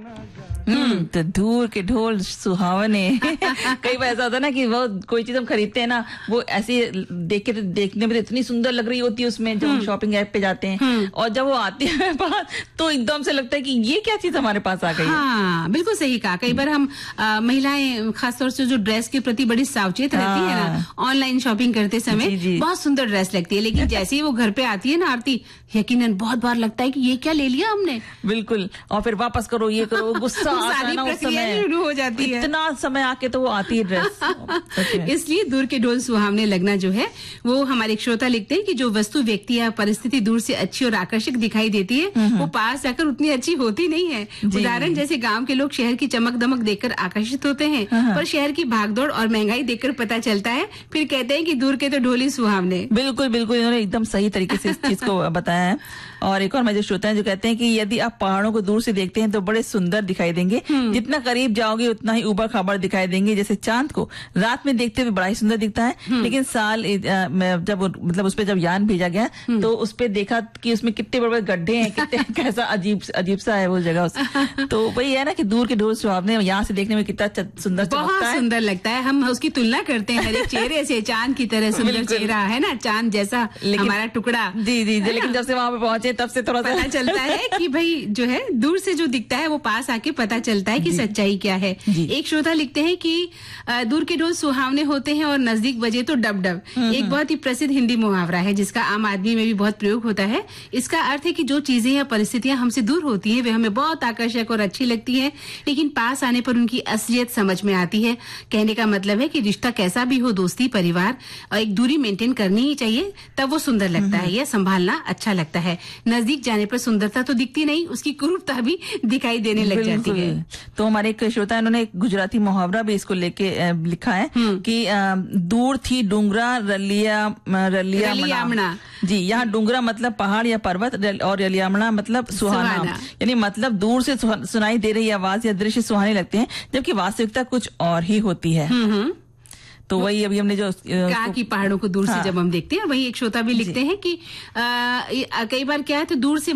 तो दूर के ढोल सुहावने। कई बार ऐसा होता है ना कि वो कोई चीज हम खरीदते हैं ना, वो ऐसे देखने में इतनी सुंदर लग रही होती है उसमें, जब हम शॉपिंग ऐप पे जाते हैं, और जब वो आती है पास तो एकदम से लगता है कि ये क्या चीज हमारे पास आ गई है। हाँ, बिल्कुल सही कहा। कई बार हम महिलाएं खासतौर से जो ड्रेस के प्रति बड़ी सावचेत रहती है ना, ऑनलाइन शॉपिंग करते समय बहुत सुंदर ड्रेस लगती है, लेकिन जैसे ही वो घर पे आती है ना आरती, यकीनन बहुत बार लगता है कि ये क्या ले लिया हमने। बिल्कुल, और फिर वापस करो, ये करो, गुस्सा सारी प्रक्रिया शुरू हो जाती है। इतना समय आके तो वो आती है ड्रेस। इसलिए दूर के ढोल सुहावने लगना जो है, वो हमारे एक श्रोता लिखते हैं कि जो वस्तु, व्यक्ति या परिस्थिति दूर से अच्छी और आकर्षक दिखाई देती है, वो पास जाकर उतनी अच्छी होती नहीं है। उदाहरण जैसे गांव के लोग शहर की चमक दमक देखकर आकर्षित होते हैं, पर शहर की भागदौड़ और महंगाई देखकर पता चलता है, फिर कहते हैं कि दूर के तो ढोल ही सुहावने। बिल्कुल बिल्कुल, इन्होंने एकदम सही तरीके से इस चीज को बताया है। और एक और मेरे श्रोता हैं जो कहते हैं कि यदि आप पहाड़ों को दूर से देखते हैं तो बड़े सुंदर दिखाई देंगे, जितना करीब जाओगे उतना ही ऊबड़ खाबड़ दिखाई देंगे। जैसे चांद को रात में देखते हुए बड़ा ही सुंदर दिखता है, लेकिन साल जब मतलब उस पे जब यान भेजा गया तो उस पे देखा कि उसमें कितने बड़े बड़े गड्ढे हैं, कितने कैसा अजीब सा है वो जगह। तो वही है ना कि दूर के ढोल सुहावने यहाँ से देखने में कितना सुंदर चमकता है, बहुत सुंदर लगता है। हम उसकी तुलना करते हैं हर एक चेहरे से, चांद की तरह सुंदर चेहरा है ना, चांद जैसा हमारा टुकड़ा। जी, लेकिन जब से वहां पे पहुंचे तब से थोड़ा पता चलता है कि भाई जो है दूर से जो दिखता है वो पास आके पता चलता है कि सच्चाई क्या है। एक श्रोता लिखते हैं कि दूर के ढोल सुहावने होते हैं और नजदीक बजे तो डब डब। एक बहुत ही प्रसिद्ध हिंदी मुहावरा है जिसका आम आदमी में भी बहुत प्रयोग होता है। इसका अर्थ है कि जो चीजें या परिस्थितियां हमसे दूर होती हैं वे हमें बहुत आकर्षक और अच्छी लगती हैं, लेकिन पास आने पर उनकी असलियत समझ में आती है। कहने का मतलब है कि रिश्ता कैसा भी हो, दोस्ती, परिवार, और एक दूरी मेंटेन करनी ही चाहिए, तब वो सुंदर लगता है, यह संभालना अच्छा लगता है। नजदीक जाने पर सुंदरता तो दिखती नहीं, उसकी कुरूपता भी दिखाई देने लग जाती है। तो हमारे एक श्रोता इन्होंने एक गुजराती मुहावरा भी इसको लेके लिखा है कि दूर थी डूंगरा रलियामणा। जी, यहाँ डूंगरा मतलब पहाड़ या पर्वत, और रलियामणा मतलब सुहाना। यानी मतलब दूर से सुनाई दे रही आवाज या दृश्य सुहाने लगते हैं, जबकि वास्तविकता कुछ और ही होती है। तो वही अभी हमने जो कहा कि पहाड़ों को दूर से जब हम देखते हैं, वही एक श्रोता भी लिखते हैं कि कई बार क्या है तो दूर से